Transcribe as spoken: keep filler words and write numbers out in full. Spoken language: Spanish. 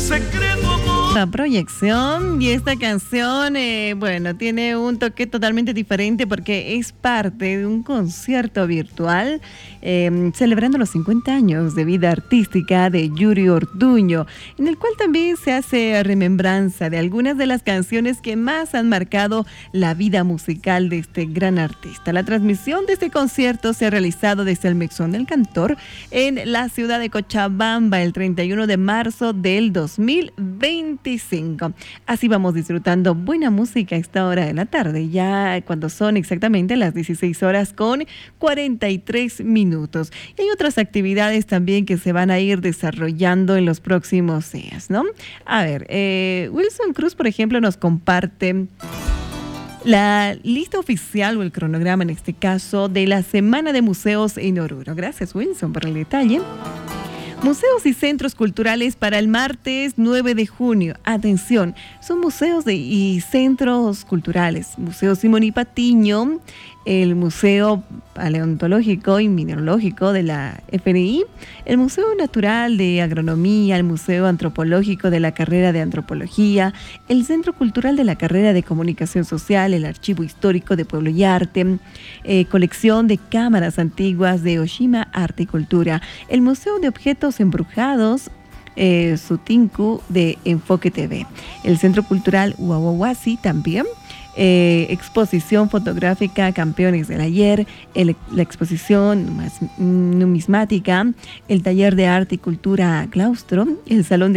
secreto amor. La proyección y esta canción, eh, bueno, tiene un toque totalmente diferente porque es parte de un concierto virtual eh, celebrando los cincuenta años de vida artística de Yuri Ortuño, en el cual también se hace remembranza de algunas de las canciones que más han marcado la vida musical de este gran artista. La transmisión de este concierto se ha realizado desde el Mesón del Cantor en la ciudad de Cochabamba el treinta y uno de marzo del dos mil veinticinco. Así vamos disfrutando buena música a esta hora de la tarde, ya cuando son exactamente las dieciséis horas con cuarenta y tres minutos. Y hay otras actividades también que se van a ir desarrollando en los próximos días, ¿no? A ver, eh, Wilson Cruz, por ejemplo, nos comparte la lista oficial o el cronograma, en este caso, de la Semana de Museos en Oruro. Gracias, Wilson, por el detalle. Museos y centros culturales para el martes nueve de junio. Atención, son museos de, y centros culturales. Museo Simón y Patiño, el Museo Paleontológico y Mineralógico de la F N I, el Museo Natural de Agronomía, el Museo Antropológico de la carrera de Antropología, el Centro Cultural de la carrera de Comunicación Social, el Archivo Histórico de Pueblo y Arte, eh, colección de cámaras antiguas de Oshima Arte y Cultura, el Museo de Objetos Embrujados, eh, Sutinku de Enfoque T V, el Centro Cultural Huahuahuasi también, Eh, exposición fotográfica Campeones del Ayer, el, la exposición numismática, el taller de arte y cultura Claustro, el salón de